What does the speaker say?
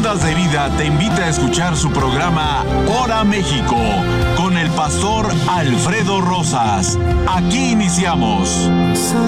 Ondas de Vida te invita a escuchar su programa Hora México con el pastor Alfredo Rosas. Aquí iniciamos.